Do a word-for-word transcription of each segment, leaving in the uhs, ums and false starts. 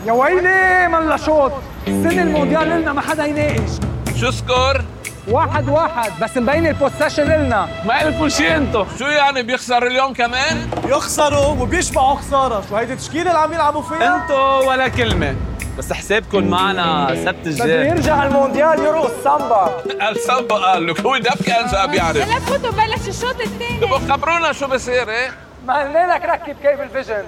يا ويلي من لشوط. السنة المونديال لنا ما حدا يناقش. شو سكور؟ واحد واحد بس مبين البوسيشن لنا. ما لكم شي انتو. شو يعني بيخسر اليوم كمان؟ يخسروا وبيشبعوا خسارة. شو هيدي التشكيلة اللي عم يلعبوا فيها؟ انتو ولا كلمة، بس حسابكم معنا سبت الجاي. بده يرجع المونديال يرقص سامبا. السامبا قال لك هو دب كان شو بيعرف. لا فوتوا بلش الشوط الثاني. تبقوا خبرونا شو بصير. ايه ما قلنا لك ركب كيبل فيجن.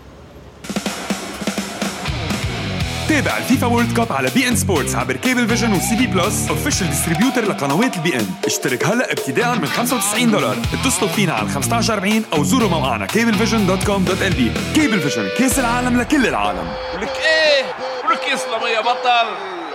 تابع الفيفا وورلد كاب على بي ان سبورتس عبر كيبل فيجن وسي بي بلس اوفيشال ديستريبيوتر لقنوات البي ان. اشترك هلا ابتداء من خمسة وتسعين دولار. اتصلوا فينا على خمسة عشر أربعين او زوروا موقعنا كيبل فيجن دوت كوم دوت ال بي. كيبل فيجن، كاس العالم لكل العالم. ولك ايه ولك يسلم يا بطل.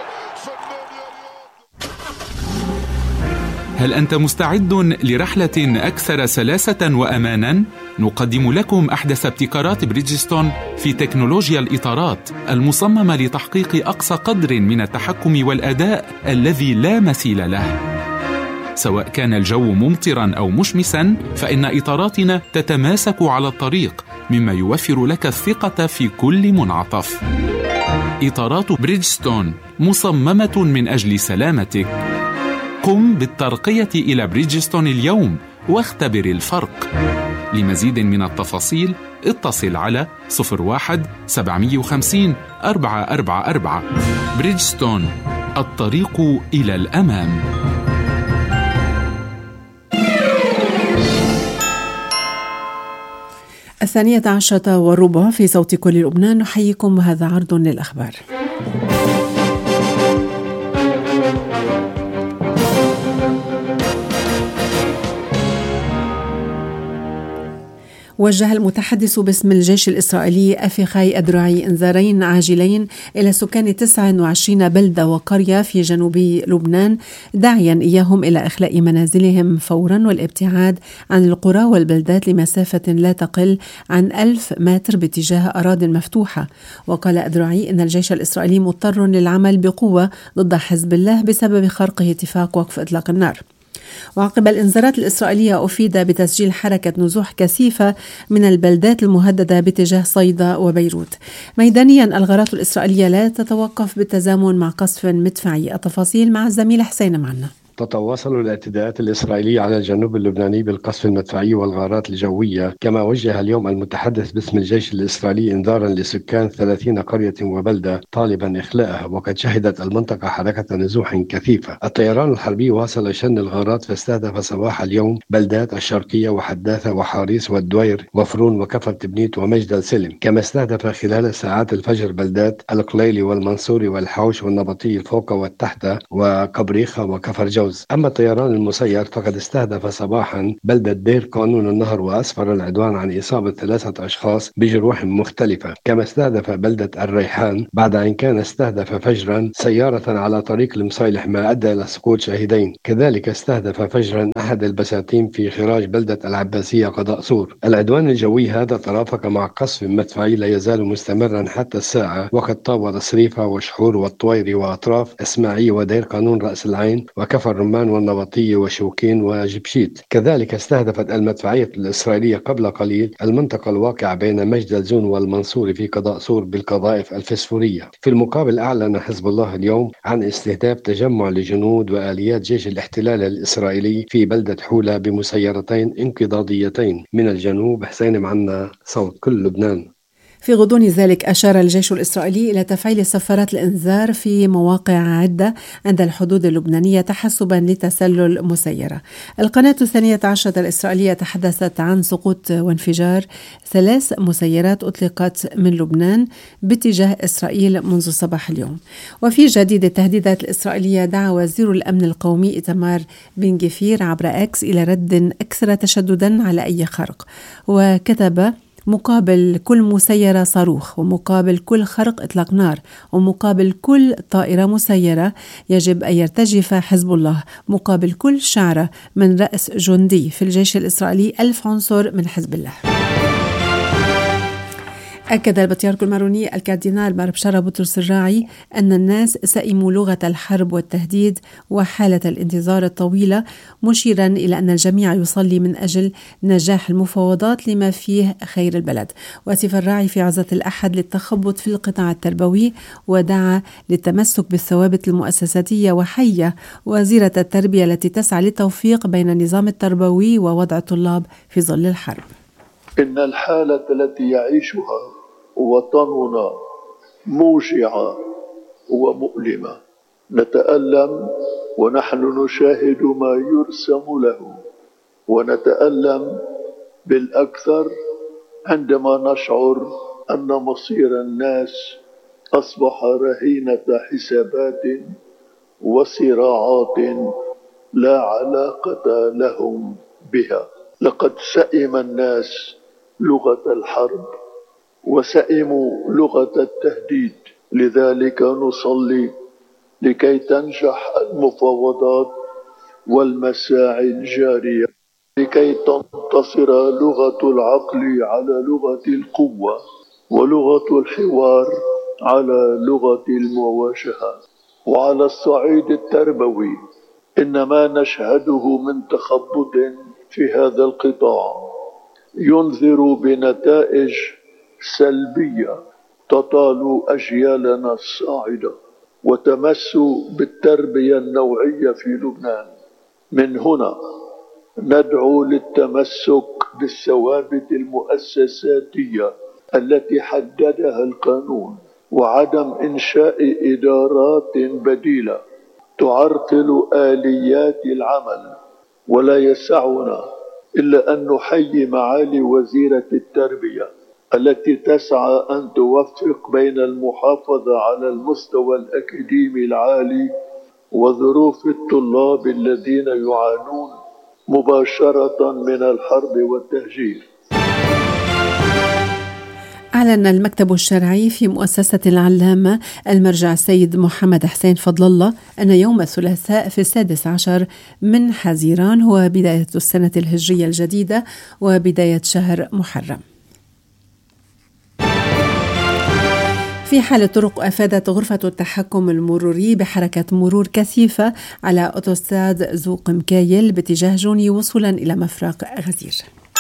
هل أنت مستعد لرحلة أكثر سلاسة وأماناً؟ نقدم لكم أحدث ابتكارات بريدجستون في تكنولوجيا الإطارات المصممة لتحقيق أقصى قدر من التحكم والأداء الذي لا مثيل له. سواء كان الجو ممطراً أو مشمساً، فإن إطاراتنا تتماسك على الطريق، مما يوفر لك الثقة في كل منعطف. إطارات بريدجستون مصممة من أجل سلامتك. قم بالترقية إلى بريدجستون اليوم واختبر الفرق. لمزيد من التفاصيل اتصل على صفر واحد سبعمية وخمسين أربعة أربعة أربعة. بريدجستون، الطريق إلى الأمام. الثانية عشرة والربع في صوت كل لبنان، نحييكم وهذا عرض للأخبار. وجه المتحدث باسم الجيش الإسرائيلي أفيخاي أدرعي إنذارين عاجلين إلى سكان تسعة وعشرين بلدة وقرية في جنوب لبنان، داعيا إياهم إلى إخلاء منازلهم فورا والابتعاد عن القرى والبلدات لمسافة لا تقل عن ألف متر باتجاه أراضٍ مفتوحة. وقال أدرعي إن الجيش الإسرائيلي مضطر للعمل بقوة ضد حزب الله بسبب خرقه اتفاق وقف إطلاق النار. وعقب الإنذارات الإسرائيلية أفيد بتسجيل حركة نزوح كثيفة من البلدات المهددة باتجاه صيدا وبيروت. ميدانيا، الغارات الإسرائيلية لا تتوقف بالتزامن مع قصف مدفعي. التفاصيل مع الزميل حسين معنا. تتواصل الاعتداءات الإسرائيلية على الجنوب اللبناني بالقصف المدفعي والغارات الجوية، كما وجه اليوم المتحدث باسم الجيش الإسرائيلي إنذارا لسكان ثلاثين قرية وبلدة طالبا إخلاءها، وقد شهدت المنطقة حركة نزوح كثيفة. الطيران الحربي واصل شن الغارات، فاستهدف صباح اليوم بلدات الشرقية وحداثة وحاريس والدوير وفرون وكفر تبنيت ومجد السلم، كما استهدف خلال ساعات الفجر بلدات القليلي والمنصوري والحوش والنبطي الفوق والتحت وقبريخة وكفر جو. أما الطيران المسير فقد استهدف صباحا بلدة دير قانون النهر، وأسفر العدوان عن إصابة ثلاثة أشخاص بجروح مختلفة. كما استهدف بلدة الريحان بعد أن كان استهدف فجرا سيارة على طريق المصيلح، ما أدى إلى سقوط شاهدين. كذلك استهدف فجرا أحد البساتين في خراج بلدة العباسية قضاء سور. العدوان الجوي هذا ترافق مع قصف مدفعي لا يزال مستمرا حتى الساعة، وقد طاول صريفة وشحور والطويري وأطراف إسماعيل ودير قانون رأس العين وكفر الرمان والنبطية وشوكين وجبشيت. كذلك استهدفت المدفعية الإسرائيلية قبل قليل المنطقة الواقعة بين مجد الزون والمنصوري في قضاء سور بالقذائف الفسفورية. في المقابل، أعلن حزب الله اليوم عن استهداف تجمع لجنود وآليات جيش الاحتلال الإسرائيلي في بلدة حولة بمسيرتين انقضاضيتين من الجنوب. حسين معنا، صوت كل لبنان. في غضون ذلك، أشار الجيش الإسرائيلي إلى تفعيل سفارات الإنذار في مواقع عدة عند الحدود اللبنانية تحسبا لتسلل مسيرة. القناة الثانية عشرة الإسرائيلية تحدثت عن سقوط وانفجار ثلاث مسيرات أطلقت من لبنان باتجاه إسرائيل منذ صباح اليوم. وفي جديد التهديدات الإسرائيلية، دعا وزير الأمن القومي إيتمار بن غفير عبر أكس إلى رد أكثر تشددا على أي خرق، وكتب: مقابل كل مسيرة صاروخ، ومقابل كل خرق إطلاق نار، ومقابل كل طائرة مسيرة يجب أن يرتجف حزب الله، مقابل كل شعرة من رأس جندي في الجيش الإسرائيلي ألف عنصر من حزب الله. أكد البطريرك الماروني الكاردينال مار بشارة بطرس الراعي أن الناس سئموا لغة الحرب والتهديد وحالة الانتظار الطويلة، مشيرا إلى أن الجميع يصلي من أجل نجاح المفاوضات لما فيه خير البلد. وصف الراعي في عظة الأحد للتخبط في القطاع التربوي ودعا للتمسك بالثوابت المؤسساتية وحية وزيرة التربية التي تسعى للتوفيق بين النظام التربوي ووضع الطلاب في ظل الحرب. إن الحالة التي يعيشها وطننا موجعة ومؤلمة، نتألم ونحن نشاهد ما يرسم له، ونتألم بالأكثر عندما نشعر أن مصير الناس أصبح رهينة حسابات وصراعات لا علاقة لهم بها. لقد سئم الناس لغة الحرب وسئموا لغة التهديد، لذلك نصلي لكي تنجح المفاوضات والمساعي الجارية، لكي تنتصر لغة العقل على لغة القوة ولغة الحوار على لغة المواجهة. وعلى الصعيد التربوي إن ما نشهده من تخبط في هذا القطاع ينذر بنتائج سلبية تطال أجيالنا الصاعدة وتمس بالتربية النوعية في لبنان. من هنا ندعو للتمسك بالثوابت المؤسساتية التي حددها القانون، وعدم إنشاء إدارات بديلة تعرقل آليات العمل. ولا يسعنا إلا أن نحيي معالي وزيرة التربية التي تسعى أن توفق بين المحافظة على المستوى الأكاديمي العالي وظروف الطلاب الذين يعانون مباشرة من الحرب والتهجير. أعلن المكتب الشرعي في مؤسسة العلامة المرجع السيد محمد حسين فضل الله أن يوم الثلاثاء في السادس عشر من حزيران هو بداية السنة الهجرية الجديدة وبداية شهر محرم. في حال الطرق، أفادت غرفة التحكم المروري بحركة مرور كثيفة على أوتوستراد زوق مكايل باتجاه جوني وصولا إلى مفرق غزير.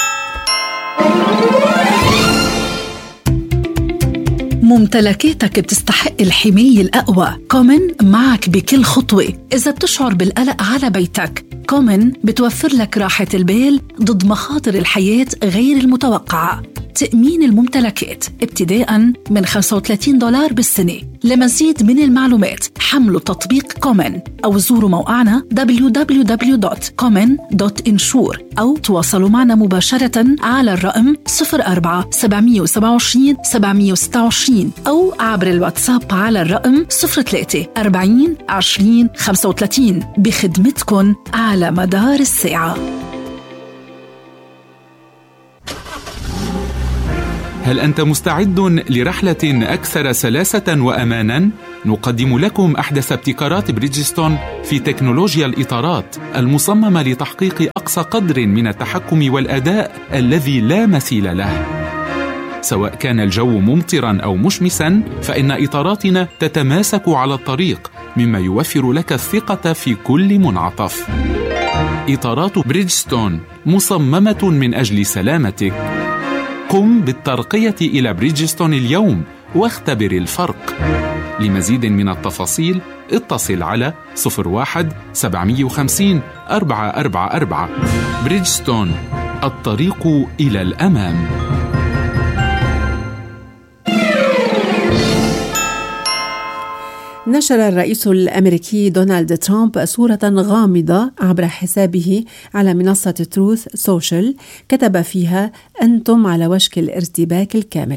ممتلكاتك بتستحق الحماية الأقوى. كومن معك بكل خطوة. إذا بتشعر بالقلق على بيتك، كومن بتوفر لك راحة البال ضد مخاطر الحياة غير المتوقعة. تأمين الممتلكات ابتداء من خمسة وثلاثين دولار بالسنة. لمزيد من المعلومات حملوا تطبيق كومن أو زوروا موقعنا دبليو دبليو دبليو دوت كومن دوت انشور أو تواصلوا معنا مباشرة على الرقم صفر أربعة سبعمية وسبعة وعشرين سبعمية وستة وعشرين أو عبر الواتساب على الرقم صفر ثلاثة أربعين عشرين خمسة وثلاثين بخدمتكم على مدار الساعة. هل أنت مستعد لرحلة أكثر سلاسة وأماناً؟ نقدم لكم أحدث ابتكارات بريدجستون في تكنولوجيا الإطارات المصممة لتحقيق أقصى قدر من التحكم والأداء الذي لا مثيل له. سواء كان الجو ممطراً أو مشمساً، فإن إطاراتنا تتماسك على الطريق، مما يوفر لك الثقة في كل منعطف. إطارات بريدجستون مصممة من أجل سلامتك. قم بالترقية إلى بريدجستون اليوم واختبر الفرق. لمزيد من التفاصيل اتصل على صفر واحد سبعمية وخمسين أربعة أربعة أربعة. بريدجستون، الطريق إلى الأمام. نشر الرئيس الأمريكي دونالد ترامب صورة غامضة عبر حسابه على منصة تروث سوشيال، كتب فيها: أنتم على وشك الارتباك الكامل.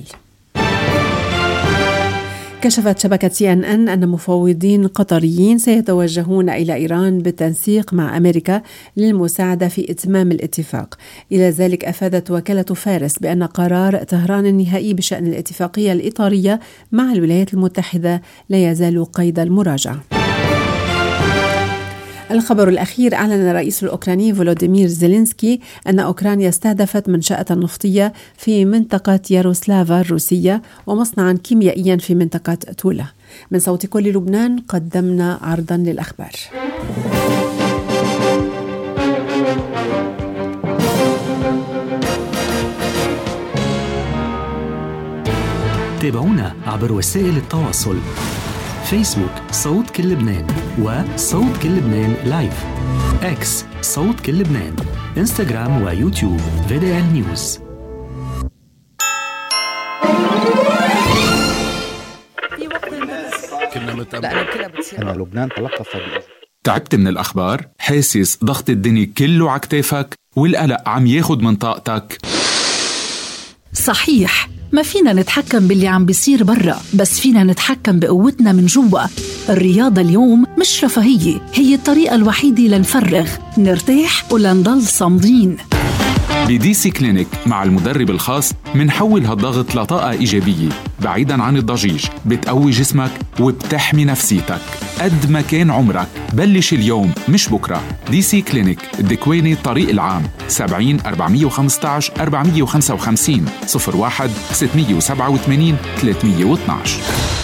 كشفت شبكة سي إن إن أن مفوضين قطريين سيتوجهون إلى إيران بالتنسيق مع أمريكا للمساعدة في إتمام الاتفاق. إلى ذلك أفادت وكالة فارس بأن قرار طهران النهائي بشأن الاتفاقية الإطارية مع الولايات المتحدة لا يزال قيد المراجعة. الخبر الأخير: أعلن الرئيس الأوكراني فولوديمير زيلينسكي أن أوكرانيا استهدفت منشأة نفطية في منطقة ياروسلافا الروسية ومصنعا كيميائيا في منطقة تولا. من صوت كل لبنان قدمنا عرضا للأخبار. تابعونا عبر وسائل التواصل: فيسبوك صوت كل لبنان وصوت كل لبنان لايف، اكس صوت كل لبنان، انستغرام ويوتيوب في دي إل نيوز. أنا لبنان تلقف. تعبت من الأخبار؟ حاسس ضغط الدنيا كله عكتافك والقلق عم ياخد من طاقتك؟ صحيح، ما فينا نتحكم باللي عم بيصير برا، بس فينا نتحكم بقوتنا من جوا. الرياضة اليوم مش رفاهية، هي الطريقة الوحيدة لنفرغ، نرتاح ولنضل صامدين. بدي سي كلينيك مع المدرب الخاص منحول هالضغط لطاقة إيجابية بعيداً عن الضجيج، بتقوي جسمك وبتحمي نفسيتك. قد ما كان عمرك بلش اليوم مش بكرة. دي سي كلينيك، الدكواني الطريق العام، سبعين أربعمية وخمستعش أربعمية وخمسة وخمسين صفر واحد ستمية وسبعة وثمانين ثلاثمية واثناشر.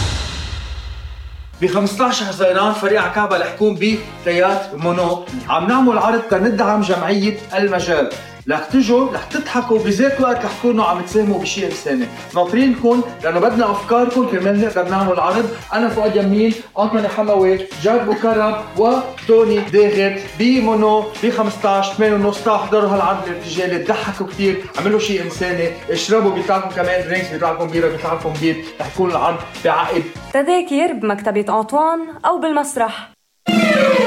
ب خمستعش حزيران فريق عكابة رح يكون بثيات مونو عم نعمل عرض تندعم جمعية المجال. رح تجوا رح تضحكوا بذات الوقت، رح تكونوا عم تساهموا بشيء إنساني. ناطرينكم لأنه بدنا أفكاركم كرمال نقدر نعمل عرض. أنا فؤاد يمين، أنطوني حموي، جاد بوكرم وتوني داغر بمونو ب خمستعش ثمانية ونص. تحضروا هالعرض الارتجالي، تضحكوا كتير، عملوا شيء إنساني، اشربوا، بيطلع لكم كمان درينكس، بيطلع لكم بيرة، بيطلع لكم بيت. رح يكون العرض بعقد. تذاكر بمكتبة أنطوان أو بالمسرح.